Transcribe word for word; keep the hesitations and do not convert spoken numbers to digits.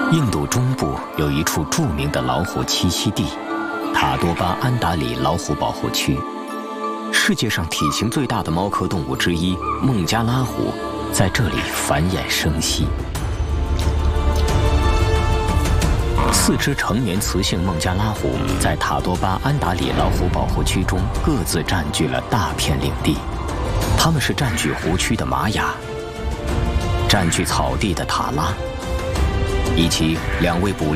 印度中部有一处著名的老虎栖息地——塔多巴安达里老虎保护区。世界上体型最大的猫科动物之一孟加拉虎在这里繁衍生息。四只成年雌性孟加拉虎在塔多巴安达里老虎保护区中各自占据了大片领地。它们是占据湖区的玛雅、占据草地的塔拉，以及两位捕